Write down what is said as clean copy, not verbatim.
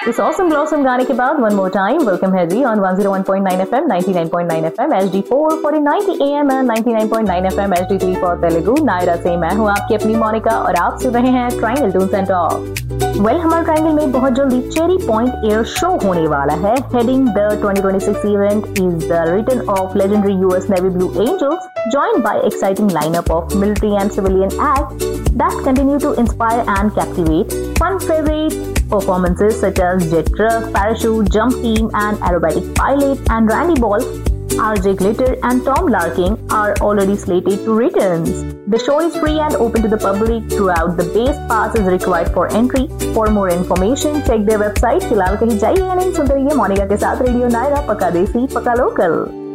इस awesome blossom गाने के बाद वन मोर टाइम वेलकम है जी on 101.9 FM, 99.9 FM, HD4 for 90 AM and 99.9 FM, HD3 for Telugu. Naira से मैं हूँ आपकी अपनी मोनिका और आप सुन रहे हैं ट्रायंगल टून्स एंड टॉक। हमारे ट्रायंगल में बहुत जल्दी चेरी पॉइंट एयर शो होने वाला है। Heading the 2026 event is the return of legendary US Navy Blue Angels, joined by exciting lineup of military and civilian acts that continue to inspire and captivate. Fun favorite performances such as jet truck, parachute, jump team, and aerobatic pilot and Randy Ball, RJ Glitter, and Tom Larkin are already slated to return. The show is free and open to the public throughout. The base pass is required for entry. For more information, check their website. फिलहाल कहीं जाइए या नहीं, सुनते रहिए मोनिका के साथ radio Naira, पक्का देसी पक्का लोकल।